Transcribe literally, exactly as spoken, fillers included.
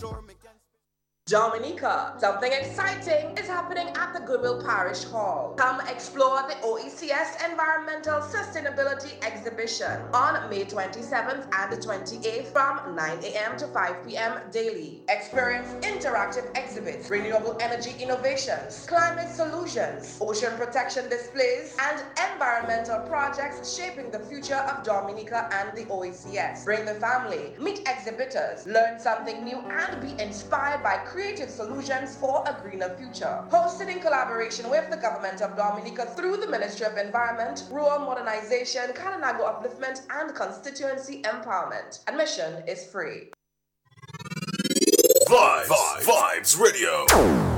Dominica, something exciting is happening at the Goodwill Parish Hall. Come explore the O E C S Environmental Sustainability Exhibition on May twenty-seventh and twenty-eighth from nine a.m. to five p.m. daily. Experience interactive exhibits, renewable energy innovations, climate solutions, ocean protection displays, and environmental projects shaping the future of Dominica and the O E C S. Bring the family, meet exhibitors, learn something new, and be inspired by creative solutions for a greener future. Hosted in collaboration with the Government of Dominica through the Ministry of Environment, Rural Modernization, Kalinago Upliftment, and Constituency Empowerment. Admission is free. Vibes, Vibes, Vibes Radio.